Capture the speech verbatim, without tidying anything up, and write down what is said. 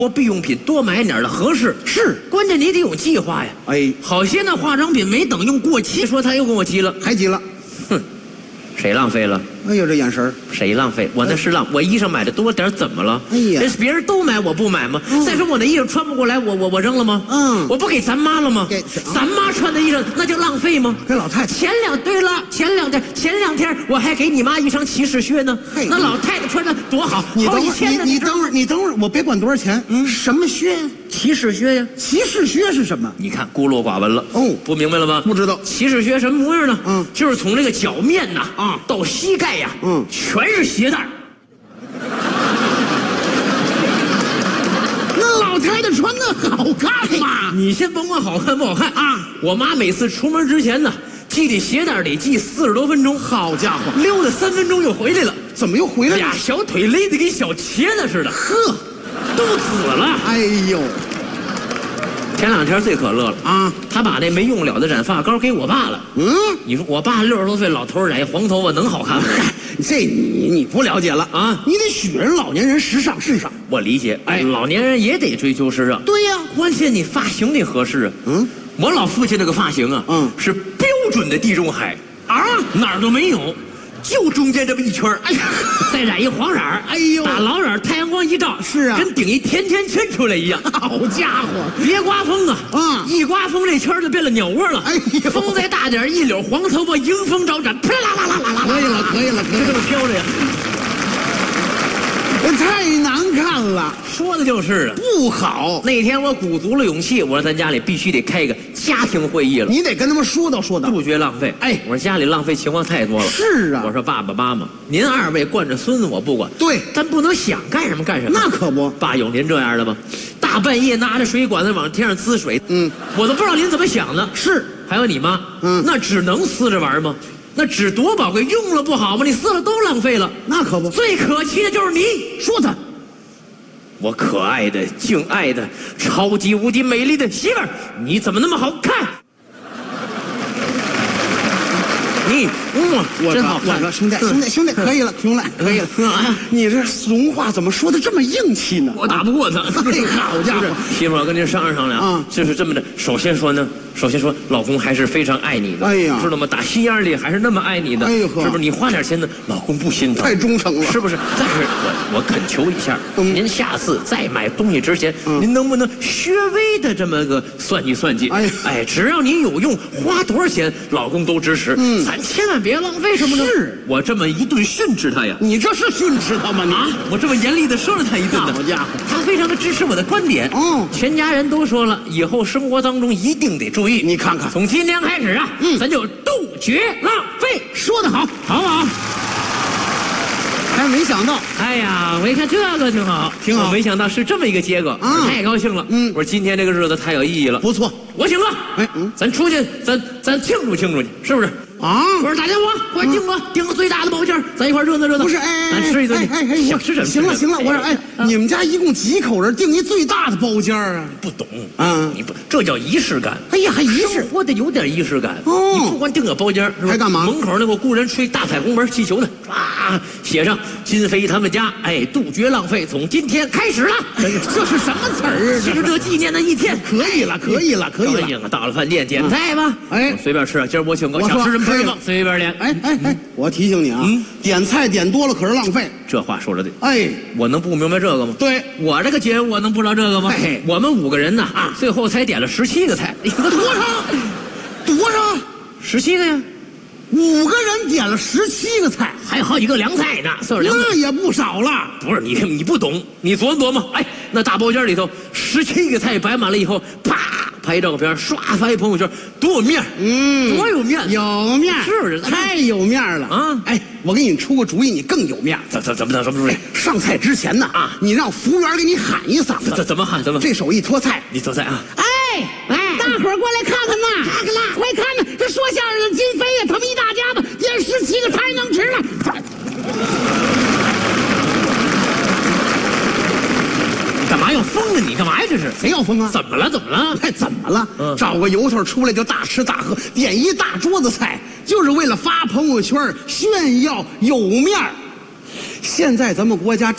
我必用品多买点的合适， 是， 关键你得有计划呀。 哎， 好些那化妆品没等用过期，说他又跟我急了， 还急了， 哼，谁浪费了？ 哎呦，这眼神儿， 谁浪费？我那是浪，我衣裳买的多点怎么了？ 哎呀， 这别人都买我不买吗？ 嗯再说我那衣裳穿不过来，我我我扔了吗？ 嗯我不给咱妈了吗？ 给咱妈穿的衣裳那就浪费吗？ 给老太太， 前两对了，前两天前两天我还给你妈一双骑士靴呢， 嘿那老太太穿着多好，好你等会儿， 几千呢。 你你等会儿，你等会儿，我别管多少钱，嗯，什么靴呀？ 骑士靴呀？ 骑士靴是什么？ 你看孤陋寡闻了哦不明白了吗？ 不知道骑士靴什么模样呢？ 嗯就是从这个脚面呐啊到膝盖呀， 嗯全是鞋带儿。 那老太太穿的好看吗？ 你先甭管好看不好看啊！我妈每次出门之前呢，系这鞋带得系四十多分钟， 好家伙， 溜达三分钟又回来了， 怎么又回来了？ 俩小腿勒得跟小茄子似的， 呵， 都紫了。 哎呦， 前两天最可乐了啊！ 他把那没用了的染发膏给我爸了。 嗯， 你说我爸六十多岁老头儿染一黄头发能好看吗？ 这你你不了解了啊你得许人老年人时尚时尚。 我理解， 哎老年人也得追求时尚。 对呀， 关键你发型得合适啊。 嗯， 我老父亲那个发型啊， 嗯是标准的地中海啊，哪儿都没有，就中间这么一圈儿哎呀，再染一黄染儿哎呦打老染儿太阳光一照， 是啊跟顶一甜甜圈出来一样。 好家伙， 别刮风啊！ 啊一刮风这圈儿就变了鸟窝了。 哎呦风再大点儿，一绺黄头发迎风招展，啪啦啦啦啦啦啦， 可以了，可以了，可以就这了， 么飘着呀。 太难看了， 说的就是啊。 不好。 那天我鼓足了勇气，我说咱家里必须得开一个家庭会议了， 你得跟他们说道说道。 杜绝浪费。 哎我说家里浪费情况太多了。 是啊我说爸爸妈妈，您二位惯着孙子我不管， 对咱不能想干什么干什么。 那可不爸有您这样的吗？大半夜拿着水管子往天上滋水， 嗯， 我都不知道您怎么想的。 是， 还有你妈， 嗯那纸能撕着玩吗？那纸多宝贵，用了不好吗？你撕了都浪费了。 那可不。 最可气的就是你， 说他， 我可爱的、敬爱的、超级无敌美丽的媳妇儿，你怎么那么好看？你，嗯， 我真好看。 说我说兄弟兄弟兄弟，可以了，兄弟可以了。 啊你这俗话怎么说的这么硬气呢？ 我打不过他。 哎，好家伙！ 媳妇儿，我跟您商量商量啊就是这么的。首先说呢，首先说，老公还是非常爱你的， 哎呀知道吗？打心眼里还是那么爱你的， 哎呦呵是不是？你花点钱呢，老公不心疼， 太忠诚了是不是？但是我我恳求一下， 嗯您下次再买东西之前， 嗯您能不能略微的这么个算计算计？ 哎哎，只要你有用，花多少钱，老公都支持。 嗯咱千万别浪费什么呢？ 是我这么一顿训斥他呀。 你这是训斥他吗？你啊！我这么严厉的说了他一顿呢， 好家伙他非常的支持我的观点。 哦全家人都说了，以后生活当中一定得注意。 你看看从今天开始啊， 嗯咱就杜绝浪费， 说得好， 好不好？ 还没想到， 哎呀，我一看这个挺好， 挺好我没想到是这么一个结果， 啊我太高兴了。 嗯我说今天这个日子太有意义了， 不错我请客。 哎嗯咱出去，咱咱庆祝庆祝去，是不是？ 啊。 我说大家伙，快订吧，订个最大的包间，咱一块热闹热闹。 不是，哎， 咱吃一顿去。 哎哎哎， 想吃什么？ 行了行了，我说，哎，你们家一共几口人？订一最大的包间啊？ 不懂嗯你不，这叫仪式感。 哎呀，还仪式生活得有点仪式感。 哦你不光订个包间，是吧还干嘛门口那个雇人吹大彩虹门气球呢，唰，写上金飞他们家，哎，杜绝浪费，从今天开始了。 这是什么词儿啊？ 是这纪念的一天。 可以了，可以了，可以了。 高兴啊！到了饭店点菜吧。 哎随便吃啊，今儿我请客， 我说想吃什么吃什么可以了， 随便点。 哎哎哎，我提醒你啊嗯， 点菜点多了可是浪费。 这话说的对。 哎， 我能不明白这个吗？ 对， 我这个节我能不知道这个吗嘿？ 我们五个人呢啊，最后才点了十七个菜。你看多少？多少？ 十七个呀， 五个人点了十七个菜， 还有好几个凉菜呢，算是凉菜。 那也不少了。 不是你，你不懂，你琢磨琢磨。哎，那大包间里头十七个菜摆满了以后，啪拍照片，刷发一朋友圈，多有面儿， 嗯， 多有面子， 有面儿， 是不是太有面儿了啊哎，我给你出个主意，你更有面儿。 怎怎怎么怎么怎么上菜之前呢， 啊你让服务员给你喊一嗓怎怎子， 怎么喊？怎么？ 这手一托菜， 你走菜啊！ 哎哎，大伙儿过来看看呐，看看啦，快看呐，这说相声的金飞呀，他们一大家子点十七个太能吃了。 干嘛要疯啊你？干嘛呀？这是谁要疯啊？ 怎么了？怎么了？ 哎，怎么了？ 嗯找个由头出来就大吃大喝，点一大桌子菜，就是为了发朋友圈炫耀有面儿。现在咱们国家